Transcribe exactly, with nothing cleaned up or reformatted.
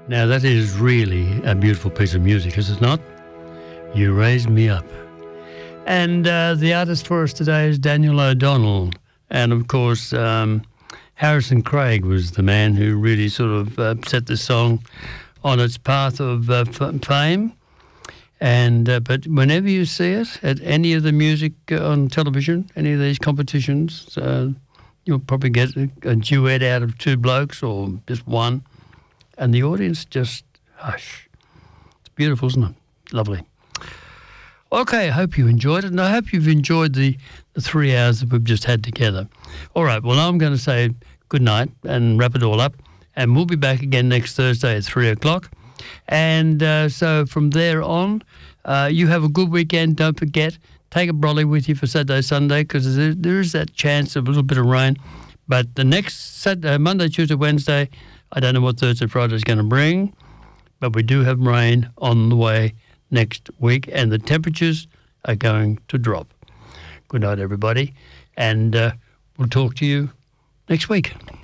Now that is really a beautiful piece of music, is it not? You Raised Me Up. And uh, the artist for us today is Daniel O'Donnell. And of course, um, Harrison Craig was the man who really sort of uh, set the song on its path of uh, f- fame. And uh, but whenever you see it at any of the music uh, on television, any of these competitions, uh, you'll probably get a, a duet out of two blokes or just one. And the audience just hush. It's beautiful, isn't it? Lovely. Okay, I hope you enjoyed it, and I hope you've enjoyed the, the three hours that we've just had together. All right, well, I'm going to say good night and wrap it all up, and we'll be back again next Thursday at three o'clock. And uh, so from there on, uh, you have a good weekend. Don't forget, take a brolly with you for Saturday, Sunday, because there, there is that chance of a little bit of rain. But the next Saturday, Monday, Tuesday, Wednesday, I don't know what Thursday, Friday is going to bring, but we do have rain on the way next week, and the temperatures are going to drop. Good night, everybody, and uh, we'll talk to you next week.